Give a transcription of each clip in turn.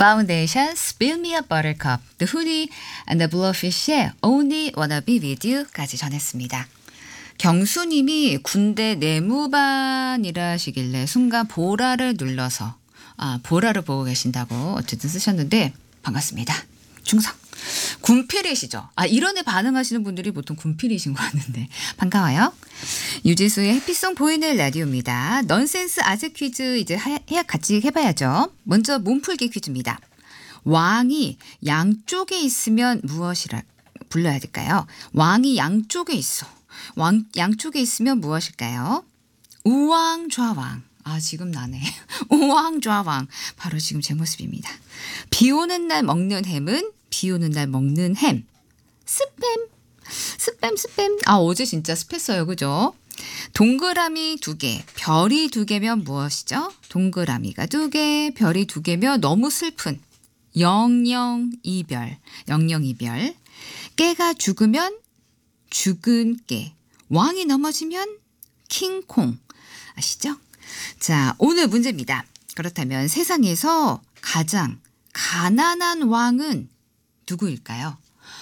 Foundation, Spill Me a Buttercup, The Hoodie and the Blowfish의 Only Wanna Be With You까지 전했습니다. 경수님이 군대 내무반이라시길래 순간 보라를 눌러서 보라를 보고 계신다고 어쨌든 쓰셨는데 반갑습니다. 충성. 군필이시죠? 이런 애 반응하시는 분들이 보통 군필이신 거 같는데 반가워요. 유지수의 해피송 보이는 라디오입니다. 넌센스 아재 퀴즈 이제 같이 해봐야죠. 먼저 몸풀기 퀴즈입니다. 왕이 양쪽에 있으면 무엇이라 불러야 될까요? 왕이 양쪽에 있어. 양쪽에 있으면 무엇일까요? 우왕좌왕. 지금 나네. 우왕좌왕. 바로 지금 제 모습입니다. 비 오는 날 먹는 햄은 비 오는 날 먹는 햄. 스팸. 어제 진짜 습했어요. 그죠? 동그라미 2개, 별이 2개면 무엇이죠? 동그라미가 2개, 별이 2개면 너무 슬픈 영영이별. 깨가 죽으면 죽은 깨. 왕이 넘어지면 킹콩. 아시죠? 자, 오늘 문제입니다. 그렇다면 세상에서 가장 가난한 왕은 누구일까요?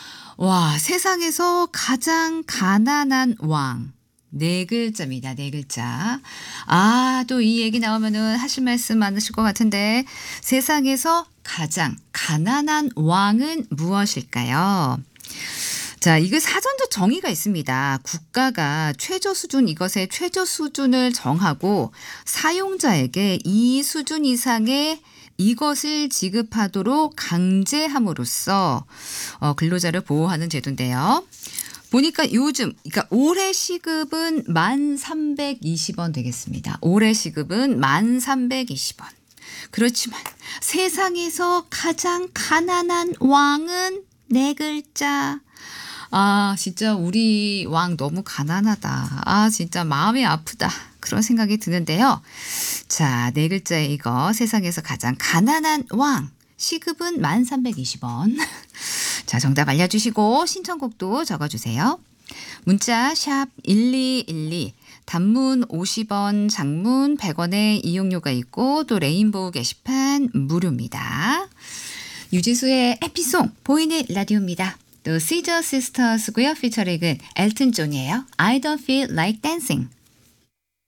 세상에서 가장 가난한 왕. 4글자입니다. 4글자. 또 이 얘기 나오면은 하실 말씀 많으실 것 같은데 세상에서 가장 가난한 왕은 무엇일까요? 자, 이게 사전적 정의가 있습니다. 국가가 최저 수준, 이것의 최저 수준을 정하고 사용자에게 이 수준 이상의 이것을 지급하도록 강제함으로써 근로자를 보호하는 제도인데요. 보니까 그러니까 올해 시급은 1320원 되겠습니다. 올해 시급은 1320원. 그렇지만 세상에서 가장 가난한 왕은 4글자. 진짜 우리 왕 너무 가난하다. 진짜 마음이 아프다. 그런 생각이 드는데요. 자, 4글자의 이거 세상에서 가장 가난한 왕. 시급은 1320원. 자, 정답 알려주시고 신청곡도 적어주세요. 문자 샵 1212, 단문 50원, 장문 100원의 이용료가 있고 또 레인보우 게시판 무료입니다. 유지수의 해피송 보이는 라디오입니다. 또 시저 시스터스고요. 피처링은 엘튼 존이에요. I don't feel like dancing.